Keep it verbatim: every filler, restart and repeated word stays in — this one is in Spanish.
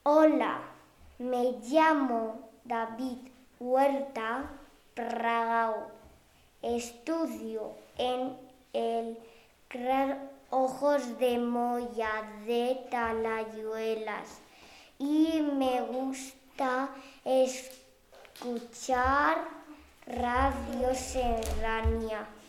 Hola, me llamo David Huerta Pragao. Estudio en el Gran Ojos de Moya de Talayuelas y me gusta escuchar Radio Serrania.